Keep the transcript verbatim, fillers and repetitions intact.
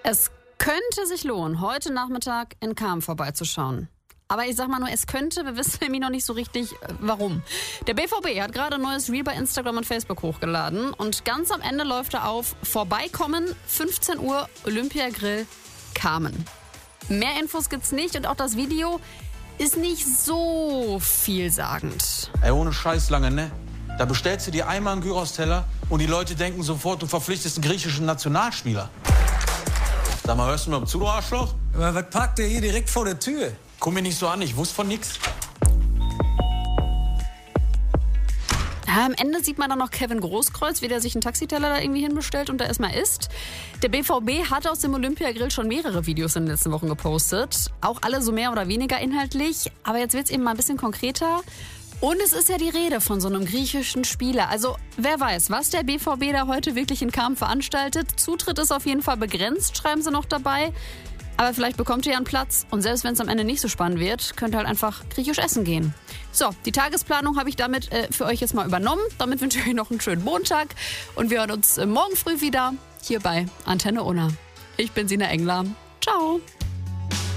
Es könnte sich lohnen, heute Nachmittag in Cham vorbeizuschauen. Aber ich sag mal nur, es könnte, wir wissen nämlich noch nicht so richtig, warum. Der B V B hat gerade ein neues Reel bei Instagram und Facebook hochgeladen. Und ganz am Ende läuft er auf: Vorbeikommen, fünfzehn Uhr, Olympiagrill, Kamen. Mehr Infos gibt's nicht und auch das Video ist nicht so vielsagend. Ey, ohne Scheiß lange, ne? Da bestellst du dir einmal einen Gyros-Teller und die Leute denken sofort, du verpflichtest einen griechischen Nationalspieler. Sag mal, hörst du mir zu, du Arschloch? Aber was parkt der hier direkt vor der Tür? Guck mir nicht so an, ich wusste von nix. Ja, am Ende sieht man dann noch Kevin Großkreuz, wie der sich einen Taxiteller da irgendwie hinbestellt und da erstmal isst. Der B V B hat aus dem Olympiagrill schon mehrere Videos in den letzten Wochen gepostet. Auch alle so mehr oder weniger inhaltlich. Aber jetzt wird's eben mal ein bisschen konkreter. Und es ist ja die Rede von so einem griechischen Spieler. Also wer weiß, was der B V B da heute wirklich in Cham veranstaltet. Zutritt ist auf jeden Fall begrenzt, schreiben sie noch dabei. Aber vielleicht bekommt ihr ja einen Platz. Und selbst wenn es am Ende nicht so spannend wird, könnt ihr halt einfach griechisch essen gehen. So, die Tagesplanung habe ich damit äh, für euch jetzt mal übernommen. Damit wünsche ich euch noch einen schönen Montag. Und wir hören uns äh, morgen früh wieder hier bei Antenne Unna. Ich bin Sina Engler. Ciao.